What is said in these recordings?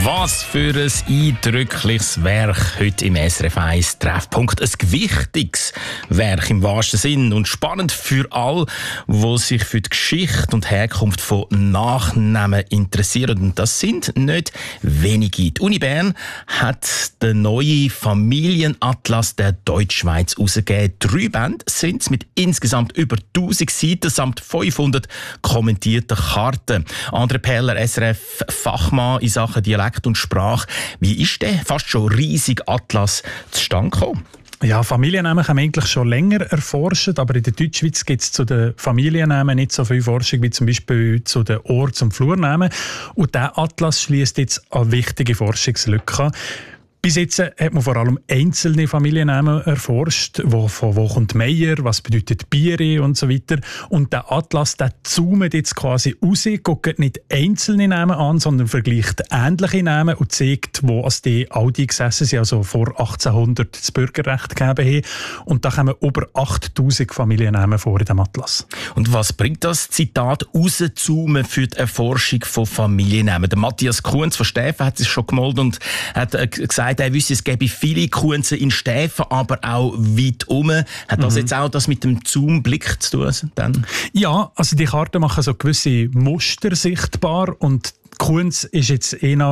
Was für ein eindrückliches Werk heute im SRF 1 Treffpunkt. Ein gewichtiges Werk im wahrsten Sinn und spannend für alle, die sich für die Geschichte und Herkunft von Nachnamen interessieren. Und das sind nicht wenige. Die Uni Bern hat den neuen Familienatlas der Deutschschweiz herausgegeben. 3 Bände sind es mit insgesamt über 1000 Seiten samt 500 kommentierten Karten. André Peller, SRF-Fachmann in Sachen Dialekt und Sprache. Wie ist der fast schon riesige Atlas zustande gekommen? Ja, Familiennamen kann man eigentlich schon länger erforschen, aber in der Deutschschweiz gibt es zu den Familiennamen nicht so viel Forschung wie zum Beispiel zu den Orts- und Flurnamen. Und dieser Atlas schließt jetzt eine wichtige Forschungslücke. Bis jetzt hat man vor allem einzelne Familiennamen erforscht, von wo kommt Meier, was bedeutet Biere und so weiter. Und der Atlas, der zoomt jetzt quasi raus, guckt nicht einzelne Namen an, sondern vergleicht ähnliche Namen und zeigt, wo all die gesessen sind, also vor 1800 das Bürgerrecht gegeben haben. Und da kommen über 8000 Familiennamen vor in dem Atlas. Und was bringt das Zitat rauszoomen für die Erforschung von Familiennamen? Der Matthias Kunz von Stäfen hat sich schon gemeldet und hat gesagt, er wüsste, es gäbe viele Kunzen in Stäfen, aber auch weit um. Hat das jetzt auch das mit dem Zoom-Blick zu tun? Dann? Ja, also die Karten machen so gewisse Muster sichtbar und Kunz ist jetzt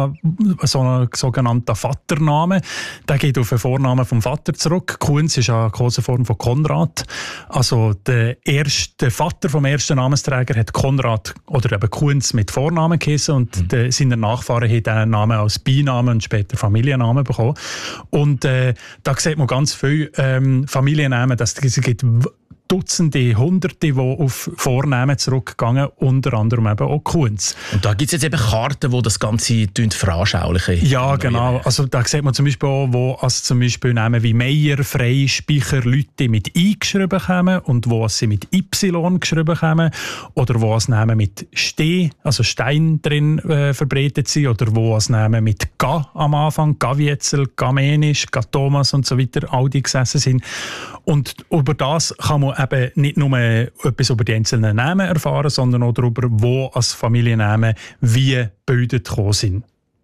so ein sogenannter Vatername. Der geht auf den Vornamen vom Vater zurück. Kunz ist eine Koseform von Konrad. Also der Vater vom ersten Namensträger hat Konrad oder eben Kunz mit Vornamen geheißen und seine Nachfahren haben diesen Namen als Beinamen und später Familiennamen bekommen. Und da sieht man ganz viele Familiennamen, dass es gibt Dutzende, Hunderte, die auf Vornamen zurückgegangen, unter anderem eben auch Kunz. Und da gibt es jetzt eben Karten, die das Ganze veranschaulichen. Ja, genau. Also da sieht man zum Beispiel auch, wo zum Beispiel Namen wie Meier, Frey, Speicher, Leute mit I geschrieben kommen und wo sie mit Y geschrieben kommen oder wo Namen mit Ste, also Stein drin verbreitet sind oder wo Namen mit Ga am Anfang, Gavietzel, Gamenisch, Thomas und so weiter, all die gesessen sind. Und über das kann man eben nicht nur etwas über die einzelnen Namen erfahren, sondern auch darüber, wo als Familiennamen wie gebildet gekommen sind.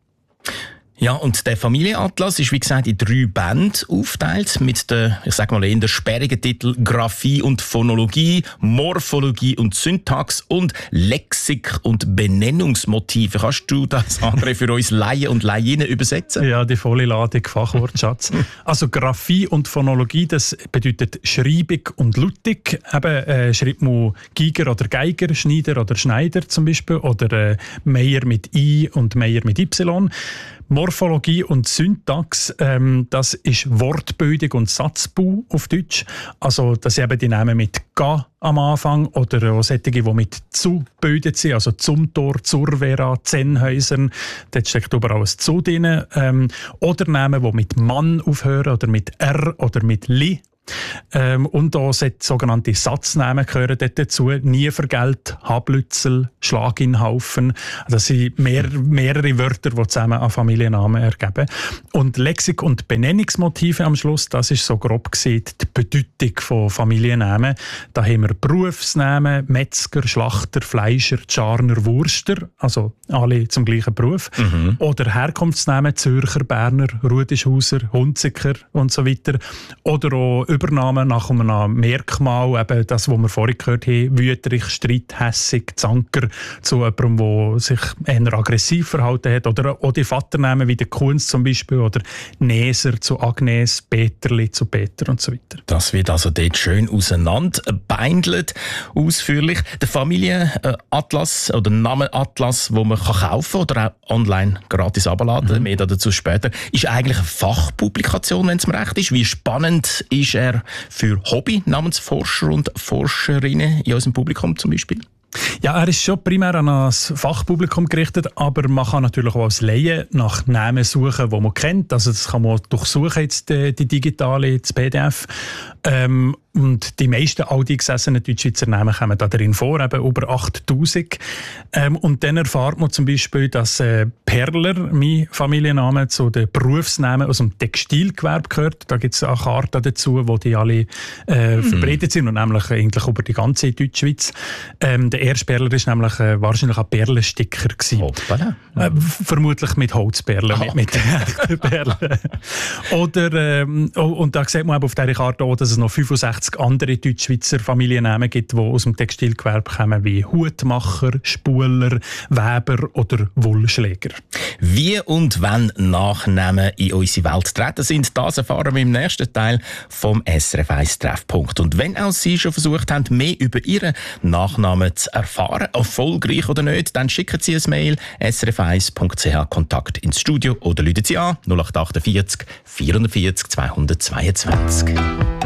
Ja, und der Familienatlas ist, wie gesagt, in 3 Bände aufgeteilt mit den, ich sag mal, in der sperrigen Titel Graphie und Phonologie, Morphologie und Syntax und Lexik und Benennungsmotive. Kannst du das, André, für uns Laien und Lainnen übersetzen? Ja, die volle Ladung Fachwortschatz. Also Graphie und Phonologie, das bedeutet Schreibung und Lautung. Eben schreibt man Giger oder Geiger, Schneider oder Schneider zum Beispiel oder Meier mit I und Meier mit Y. Morphologie und Syntax, das ist Wortbildung und Satzbau auf Deutsch. Also das sind eben die Namen mit «ga» am Anfang oder auch solche, die mit «zu» gebildet sind, also «Zumtor», «Zurvera», «Zennhäusern». Dort steckt überall ein «zu» drin. Oder Namen, die mit «Mann» aufhören oder mit «r» oder mit «li». Und auch sogenannte Satznamen gehören dort dazu. Nievergelt, Hablützel, Schlag in Haufen. Das sind mehrere Wörter, die zusammen einen Familiennamen ergeben. Und Lexik und Benennungsmotive am Schluss, das ist so grob gesehen die Bedeutung von Familiennamen. Da haben wir Berufsnamen, Metzger, Schlachter, Fleischer, Scharner, Wurster, also alle zum gleichen Beruf. Oder Herkunftsnamen, Zürcher, Berner, Rudischhauser, Hunziker und so weiter. Oder auch Übernahmen nach einem Merkmal, eben das, was wir vorhin gehört haben, wüterich, streit, hässig, Zanker, zu jemandem, der sich eher aggressiv verhalten hat. Oder auch die Vaternamen wie der Kunz zum Beispiel oder Neser zu Agnes, Peterli zu Peter und so weiter. Das wird also dort schön auseinanderbeindelt, ausführlich. Der Familienatlas oder Namenatlas, den man kaufen kann oder auch online gratis abladen, mehr dazu später, ist eigentlich eine Fachpublikation, wenn es mir recht ist. Wie spannend ist er für Hobby-Namensforscher und Forscherinnen in unserem Publikum zum Beispiel? Ja, er ist schon primär an ein Fachpublikum gerichtet, aber man kann natürlich auch als Laie nach Namen suchen, die man kennt. Also das kann man durchsuchen, jetzt die digitale, das PDF. Und die meisten alteingesessenen Deutschschweizer Namen kommen da drin vor, eben über 8000. Und dann erfahrt man zum Beispiel, dass Perler, mein Familienname, zu den Berufsnamen aus dem Textilgewerbe gehört. Da gibt es eine Karte dazu, wo die alle verbreitet sind, und nämlich eigentlich über die ganze Deutschschweiz. Der erste Perler war nämlich wahrscheinlich ein Perlensticker. Vermutlich mit Holzperlen, nicht mit echten Perlen. Oder, und da sieht man eben auf dieser Karte auch, dass es noch 65 andere Deutschschweizer Familiennamen gibt, die aus dem Textilgewerbe kommen, wie Hutmacher, Spuler, Weber oder Wollschläger. Wie und wann Nachnamen in unsere Welt treten sind, das erfahren wir im nächsten Teil vom SRF 1 Treffpunkt. Und wenn auch Sie schon versucht haben, mehr über Ihren Nachnamen zu erfahren, erfolgreich oder nicht, dann schicken Sie ein Mail srf1.ch Kontakt ins Studio oder rufen Sie an 0848 440 222.